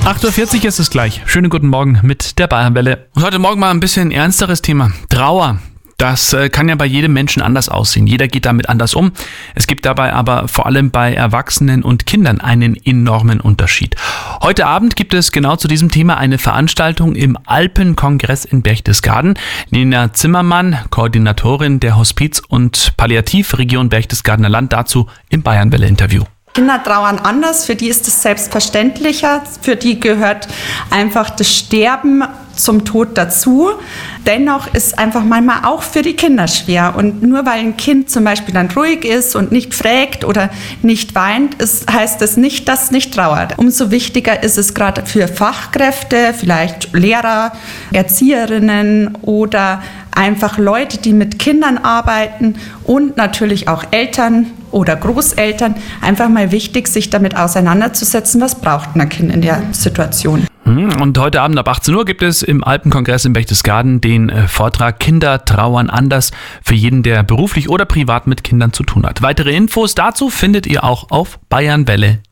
8.40 Uhr ist es gleich. Schönen guten Morgen mit der Bayernwelle. Und heute Morgen mal ein bisschen ernsteres Thema. Trauer. Das kann ja bei jedem Menschen anders aussehen. Jeder geht damit anders um. Es gibt dabei aber vor allem bei Erwachsenen und Kindern einen enormen Unterschied. Heute Abend gibt es genau zu diesem Thema eine Veranstaltung im Alpenkongress in Berchtesgaden. Nina Zimmermann, Koordinatorin der Hospiz- und Palliativregion Berchtesgadener Land, dazu im Bayernwelle-Interview. Kinder trauern anders, für die ist es selbstverständlicher, für die gehört einfach das Sterben zum Tod dazu. Dennoch ist einfach manchmal auch für die Kinder schwer. Und nur weil ein Kind zum Beispiel dann ruhig ist und nicht frägt oder nicht weint, heißt das nicht, dass es nicht trauert. Umso wichtiger ist es gerade für Fachkräfte, vielleicht Lehrer, Erzieherinnen oder einfach Leute, die mit Kindern arbeiten und natürlich auch Eltern oder Großeltern, einfach mal wichtig, sich damit auseinanderzusetzen, was braucht ein Kind in der Situation. Und heute Abend ab 18 Uhr gibt es im Alpenkongress in Berchtesgaden den Vortrag Kinder trauern anders für jeden, der beruflich oder privat mit Kindern zu tun hat. Weitere Infos dazu findet ihr auch auf bayernwelle.de.